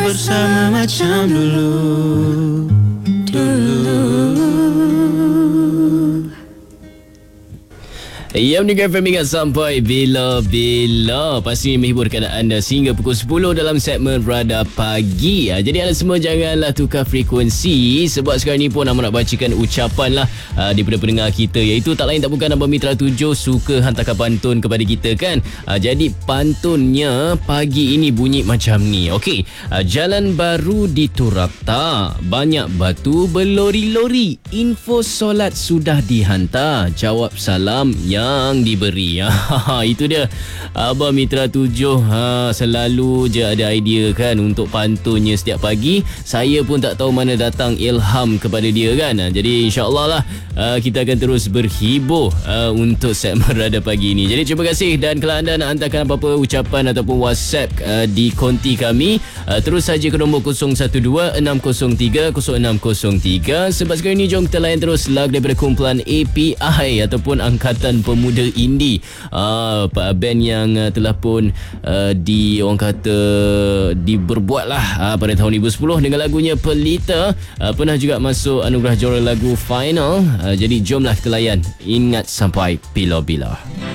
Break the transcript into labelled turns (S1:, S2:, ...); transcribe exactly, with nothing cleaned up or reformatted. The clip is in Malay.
S1: bersama macam dulu. Dulu.
S2: Yang Negeri F M ingat sampai bila-bila. Pasti menghiburkan anda sehingga pukul sepuluh dalam segmen Radar Pagi. Jadi anda semua janganlah tukar frekuensi, sebab sekarang ni pun Abang nak bacakan ucapan lah uh, daripada pendengar kita, iaitu tak lain tak bukan Abang Mitra tujuh suka hantarkan pantun kepada kita kan. uh, Jadi pantunnya pagi ini bunyi macam ni. Okey, uh, jalan baru diturap tak, banyak batu berlori-lori, info solat sudah dihantar, jawab salam yang yang diberi. Itu dia Abang Mitra tujuh. ha, Selalu je ada idea kan untuk pantunnya setiap pagi. Saya pun tak tahu mana datang ilham kepada dia kan. Jadi insyaAllah lah uh, kita akan terus berhibur uh, untuk segmen Radar Pagi ini. Jadi terima kasih. Dan kalau anda nak hantarkan apa-apa ucapan ataupun WhatsApp uh, di konti kami, uh, terus saja ke nombor kosong satu dua enam kosong tiga kosong enam kosong tiga. Sebab sekarang ni jom kita layan terus lagu daripada kumpulan A P I ataupun Angkatan Pemuda Indie, uh, band yang uh, telah pun uh, di orang kata diberbuat lah uh, pada tahun dua ribu sepuluh dengan lagunya Pelita. uh, pernah juga masuk anugerah juara lagu final. uh, jadi jomlah kita layan Ingat Sampai Bila-Bila.